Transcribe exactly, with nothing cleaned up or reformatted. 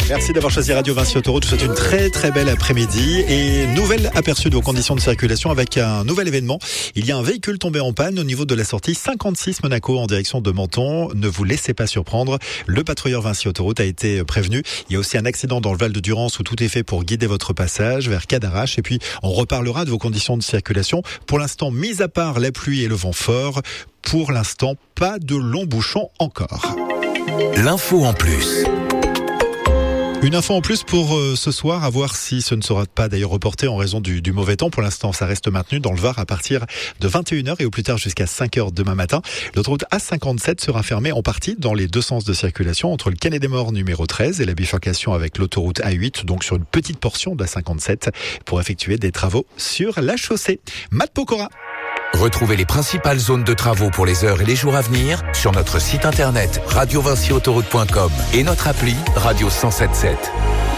Merci d'avoir choisi Radio Vinci Autoroute. Je vous souhaite une très très belle après-midi et nouvel aperçu de vos conditions de circulation avec un nouvel événement. Il y a un véhicule tombé en panne au niveau de la sortie cinquante-six Monaco en direction de Menton. Ne vous laissez pas surprendre. Le patrouilleur Vinci Autoroute a été prévenu. Il y a aussi un accident dans le Val de Durance où tout est fait pour guider votre passage vers Cadarache. Et puis on reparlera de vos conditions de circulation. Pour l'instant, mis à part la pluie et le vent fort, pour l'instant, pas de longs bouchons encore. L'info en plus. Une info en plus pour euh, ce soir, à voir si ce ne sera pas d'ailleurs reporté en raison du, du mauvais temps. Pour l'instant, ça reste maintenu dans le Var à partir de vingt et une heures et au plus tard jusqu'à cinq heures demain matin. L'autoroute A cinquante-sept sera fermée en partie dans les deux sens de circulation entre le Quai des Morts numéro treize et la bifurcation avec l'autoroute A huit, donc sur une petite portion de la cinquante-sept pour effectuer des travaux sur la chaussée. Matt Pokora. Retrouvez les principales zones de travaux pour les heures et les jours à venir sur notre site internet radio vinci autoroute point com et notre appli Radio cent soixante-sept.